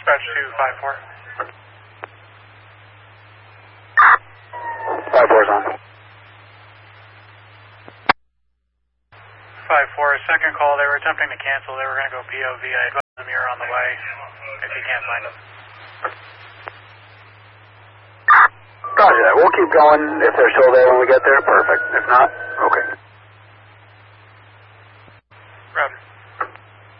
Dispatch 254. 54's on. 54, second call. They were attempting to cancel. They were going to go POV. I advised them you're on the way if you can't find them. Roger that. We'll keep going. If they're still there when we get there, perfect. If not, okay.